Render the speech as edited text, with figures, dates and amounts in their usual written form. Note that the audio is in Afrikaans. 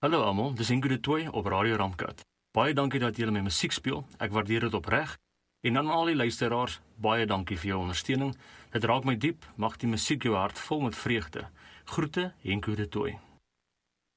Hallo almal, dis Henko de Tooy op Radio Ramkat. Baie dankie dat julle my musiek speel, ek waardeer dit opreg. En aan al die luisteraars, baie dankie vir jou ondersteuning. Dit raak my diep, mag die musiek jou hart vol met vreugde. Groete, Henko de Tooy.